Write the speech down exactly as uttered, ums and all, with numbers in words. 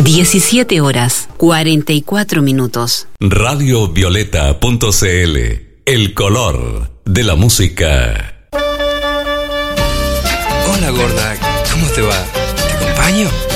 diecisiete horas, cuarenta y cuatro minutos. radio violeta punto c l, el color de la música. Hola gorda, ¿cómo te va? ¿Te acompaño?